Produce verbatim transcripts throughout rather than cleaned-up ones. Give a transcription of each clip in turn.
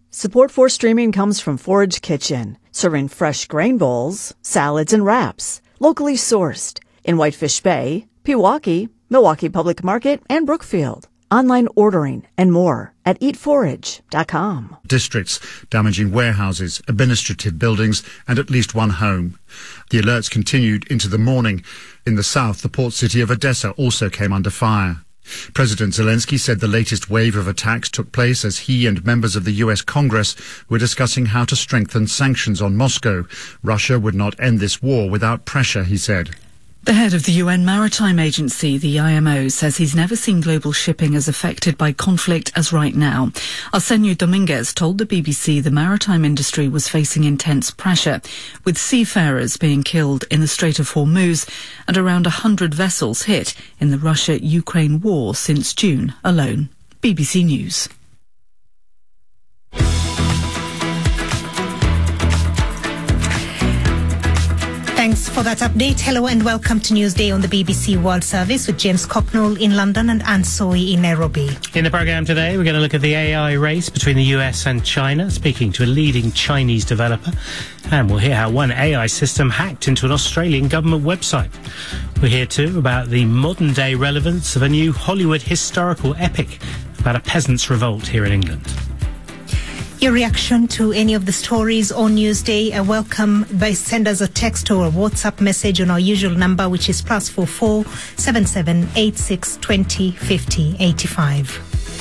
Support for streaming comes from Forage Kitchen, serving fresh grain bowls, salads, and wraps, locally sourced in Whitefish Bay, Pewaukee, Milwaukee Public Market, and Brookfield. Online ordering and more at eat forage dot com. Districts damaging warehouses, administrative buildings, and at least one home. The alerts continued into the morning. In the south, the port city of Odessa also came under fire. President Zelensky said the latest wave of attacks took place as he and members of the U S Congress were discussing how to strengthen sanctions on Moscow. Russia would not end this war without pressure, he said. The head of the U N Maritime Agency, the I M O, says he's never seen global shipping as affected by conflict as right now. Arsenio Dominguez told the B B C the maritime industry was facing intense pressure, with seafarers being killed in the Strait of Hormuz and around one hundred vessels hit in the Russia-Ukraine war since June alone. B B C News. Thanks for that update. Hello and welcome to Newsday on the B B C World Service with James Cocknell in London and Anne Soy in Nairobi. In the programme today, we're going to look at the A I race between the U S and China, speaking to a leading Chinese developer. And we'll hear how one A I system hacked into an Australian government website. We'll hear too about the modern-day relevance of a new Hollywood historical epic about a peasants' revolt here in England. Your reaction to any of the stories on Newsday are welcome by send us a text or a WhatsApp message on our usual number, which is plus four four seven seven eight six twenty fifty eighty five.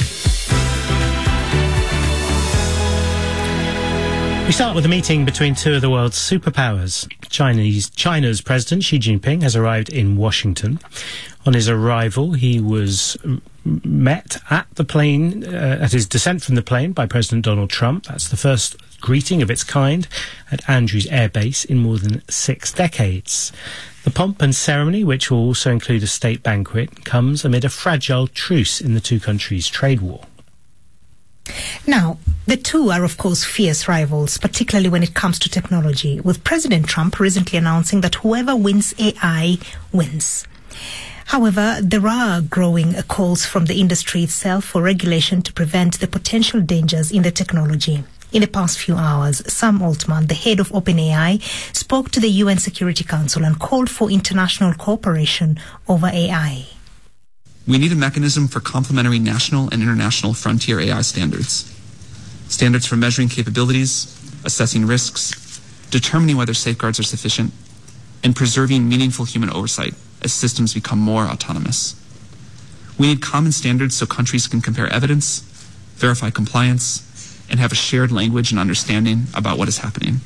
We start with a meeting between two of the world's superpowers. Chinese, China's President Xi Jinping has arrived in Washington. On his arrival, he was met at the plane, uh, at his descent from the plane by President Donald Trump. That's the first greeting of its kind at Andrews Air Base in more than six decades. The pomp and ceremony, which will also include a state banquet, comes amid a fragile truce in the two countries' trade war. Now, the two are, of course, fierce rivals, particularly when it comes to technology, with President Trump recently announcing that whoever wins A I wins. However, there are growing calls from the industry itself for regulation to prevent the potential dangers in the technology. In the past few hours, Sam Altman, the head of OpenAI, spoke to the U N Security Council and called for international cooperation over A I. We need a mechanism for complementary national and international frontier A I standards. Standards for measuring capabilities, assessing risks, determining whether safeguards are sufficient, and preserving meaningful human oversight as systems become more autonomous. We need common standards so countries can compare evidence, verify compliance, and have a shared language and understanding about what is happening.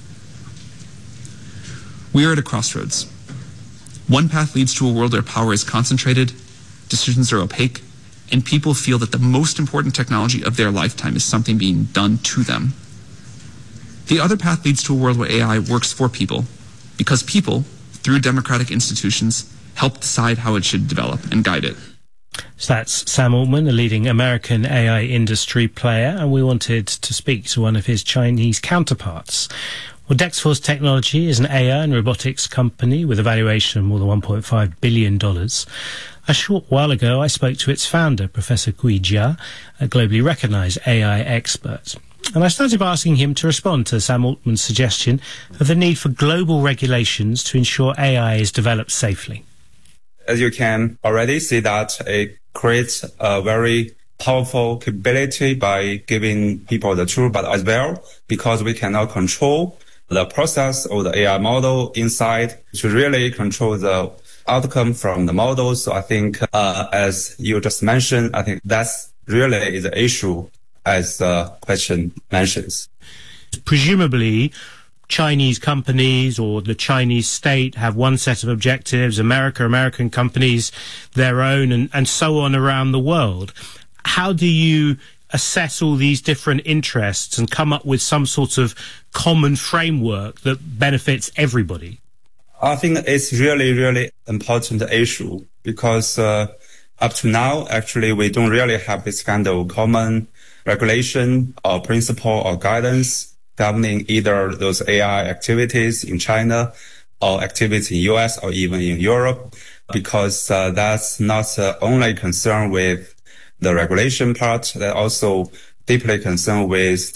We are at a crossroads. One path leads to a world where power is concentrated, decisions are opaque, and people feel that the most important technology of their lifetime is something being done to them. The other path leads to a world where A I works for people, because people, through democratic institutions, help decide how it should develop and guide it. So that's Sam Altman, a leading American A I industry player, and we wanted to speak to one of his Chinese counterparts. Well, Dexforce Technology is an A I and robotics company with a valuation of more than one point five billion dollars. A short while ago, I spoke to its founder, Professor Gui Jia, a globally recognised A I expert. And I started by asking him to respond to Sam Altman's suggestion of the need for global regulations to ensure A I is developed safely. As you can already see that it creates a very powerful capability by giving people the tool, but as well, because we cannot control the process of the A I model inside to really control the outcome from the model. So I think, uh, as you just mentioned, I think that's really the issue as the question mentions. Presumably, Chinese companies or the Chinese state have one set of objectives, America, American companies, their own, and, and so on around the world. How do you assess all these different interests and come up with some sort of common framework that benefits everybody? I think it's really, really important issue because uh, up to now, actually, we don't really have this kind of common regulation or principle or guidance governing either those A I activities in China or activities in U S or even in Europe, because uh, that's not uh, only concerned with the regulation part, they're also deeply concerned with